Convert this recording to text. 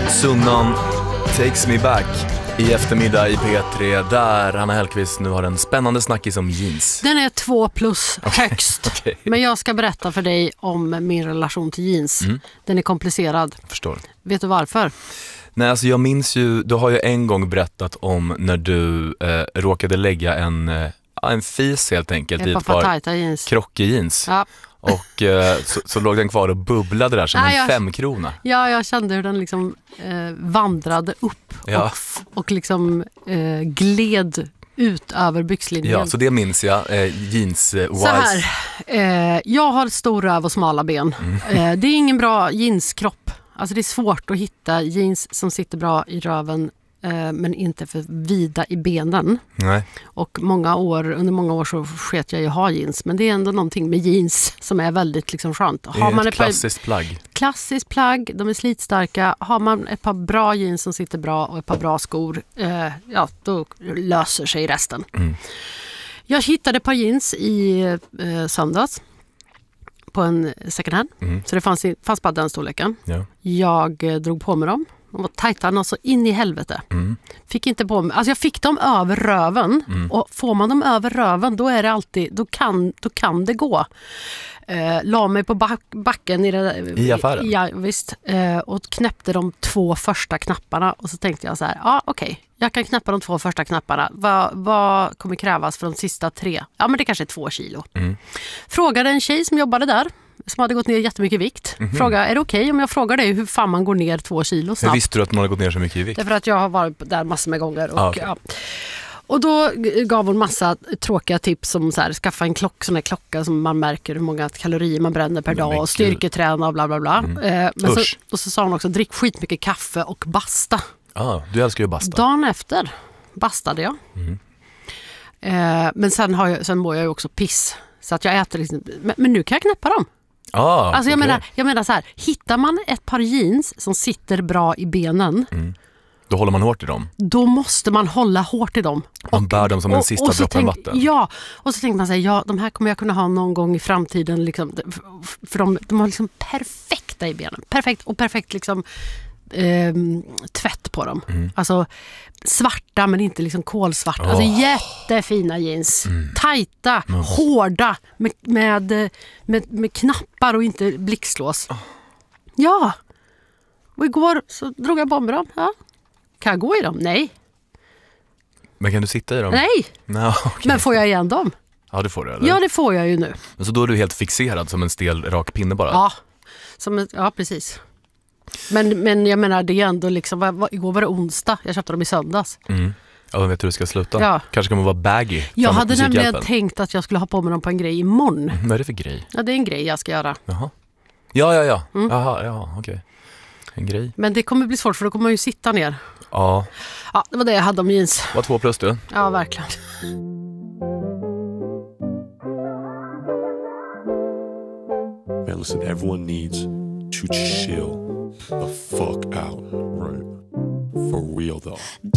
Sunnan takes me back i eftermiddag i P3 där Hanna Hellquist nu har en spännande snackis om jeans. Den är 2+ högst. Okay. Men jag ska berätta för dig om min relation till jeans. Den är komplicerad. Förstår. Vet du varför? Nej, alltså jag minns ju, du har ju en gång berättat om när du råkade lägga en fis helt enkelt i ett par krockjeans. Ja. Och så låg den kvar och bubblade där som en 5-krona. Ja, jag kände hur den liksom vandrade upp och liksom gled ut över byxlinjen. Ja, så det minns jag, jeans-wise. Så här, jag har stor röv och smala ben. Det är ingen bra jeanskropp. Alltså det är svårt att hitta jeans som sitter bra i röven men inte för vida i benen. Nej. Och under många år så sket jag ju ha jeans. Men det är ändå någonting med jeans som är väldigt liksom skönt. Det är ett klassiskt plagg. Klassiskt plagg, de är slitstarka. Har man ett par bra jeans som sitter bra och ett par bra skor, då löser sig resten. Jag hittade ett par jeans i söndags på en second hand. Så det fanns bara den storleken. Ja. Jag drog på mig dem. De var tajta och så in i helvete. Fick inte på mig. Alltså jag fick dem över röven. Och får man dem över röven då är det alltid, då kan det gå. La mig på backen i affären. Ja, visst. Och knäppte de 2 första knapparna och så tänkte jag så här, okej. Jag kan knäppa de 2 första knapparna. Vad kommer krävas för de sista 3? Ja, men det kanske är 2 kilo. Frågade en tjej som jobbade där, som hade gått ner jättemycket i vikt. Fråga, är det okej om jag frågar dig hur fan man går ner 2 kilo snabbt? Jag visste du att man hade gått ner så mycket i vikt? Därför att jag har varit där massor med gånger. Och då gav hon massa tråkiga tips som så här, skaffa en sån här klocka som man märker hur många kalorier man bränner per dag och styrketräna och bla bla bla. Men så sa hon också, drick skitmycket kaffe och basta. Du älskar ju basta. Dagen efter bastade jag. Men sen mår jag ju också piss. Så att jag äter liksom, men nu kan jag knäppa dem. Alltså jag menar så här, hittar man ett par jeans som sitter bra i benen, då håller man hårt i dem. Då måste man hålla hårt i dem. Man bär dem som en sista droppen vatten. Ja, och så tänkte man säga, de här kommer jag kunna ha någon gång i framtiden liksom, för de har liksom perfekta i benen. Perfekt liksom tvätt på dem. Alltså svarta men inte liksom kolsvarta. Alltså jättefina jeans. Tajta, hårda med knappar och inte blixtlås. Ja. Och igår så drog jag på med dem. Ja. Kan jag gå i dem? Nej. Men kan du sitta i dem? Nej. No, okay. Men får jag igen dem? Ja, det får du, eller? Ja, det får jag ju nu. Men så då är du helt fixerad som en stel rak pinne bara? Ja, precis. Men jag menar, det är ändå liksom, igår var det onsdag, jag köpte dem i söndags. Ja, vet du hur du ska sluta? Ja. Kanske kommer vara baggy. Jag hade nämligen tänkt att jag skulle ha på mig dem på en grej imorgon. Vad är det för grej? Ja, det är en grej jag ska göra. Jaha. Ja. Jaha, okej. En grej. Men det kommer bli svårt för då kommer man ju sitta ner. Ja. Ja, det var det jag hade om jeans. Var 2+ du? Ja, verkligen. Man, listen, everyone needs to chill the fuck out, right? For real though.